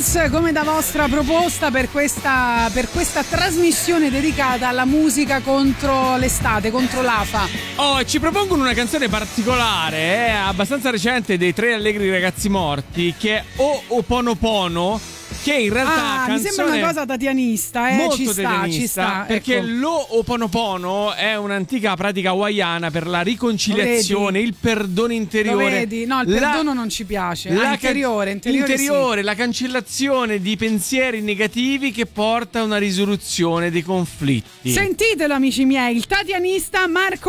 Beatles come da vostra proposta per questa trasmissione dedicata alla musica contro l'estate, contro l'AFA. Oh, ci propongono una canzone particolare, abbastanza recente, dei Tre Allegri Ragazzi Morti, che è O Oponopono, che in realtà mi sembra una cosa tatianista, molto ci sta, perché ecco. Lo Oponopono è un'antica pratica hawaiana per la riconciliazione, il perdono interiore. Lo vedi? No, il perdono non ci piace. Interiore, sì. La cancellazione di pensieri negativi che porta a una risoluzione dei conflitti. Sentitelo, amici miei, il tatianista Marco